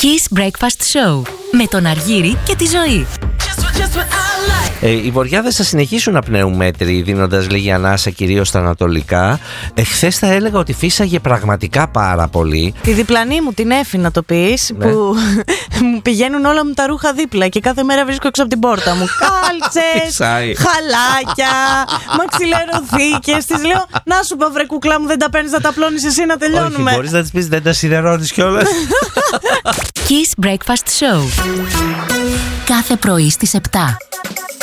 Kiss Breakfast Show με τον Αργύρη και τη Ζωή. Οι βορειάδες θα συνεχίσουν να πνέουν μέτρη, δίνοντας λίγη ανάσα κυρίως στα ανατολικά. Χθες θα έλεγα ότι φύσαγε πραγματικά πάρα πολύ. Τη διπλανή μου, την Έφη να το πεις, Ναι. που μου πηγαίνουν όλα μου τα ρούχα δίπλα και κάθε μέρα βρίσκω έξω από την πόρτα μου κάλτσες, Φυσάει. χαλάκια, μαξιλερωθήκες. Της λέω, να σου πω βρε κουκλά μου, δεν τα παίρνεις, θα τα πλώνεις εσύ να τελειώνουμε. Όχι, μπορείς να της πεις δεν τα σιδερώνεις κιόλας. Kiss Breakfast Show κάθε πρωί στις 7.